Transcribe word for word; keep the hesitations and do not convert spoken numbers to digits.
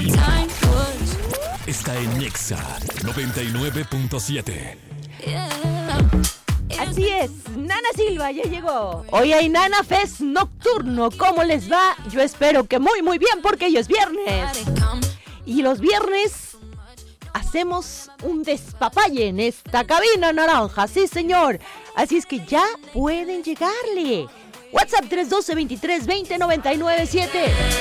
Está en Nexa noventa y nueve punto siete. Así es, Nana Silva ya llegó. Hoy hay Nana Fest nocturno. ¿Cómo les va? Yo espero que muy muy bien porque hoy es viernes. Y los viernes hacemos un despapalle en esta cabina naranja, sí señor. Así es que ya pueden llegarle. WhatsApp tres uno dos, veintitrés veinte noventa y nueve siete.